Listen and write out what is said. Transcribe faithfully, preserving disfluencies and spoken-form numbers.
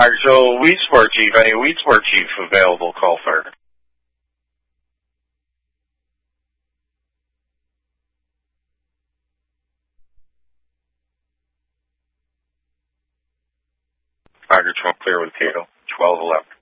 Marshall, Weed Sport Chief. Any Weed Sport Chief available? Call fire. Tiger twelve clear with Cato. twelve eleven.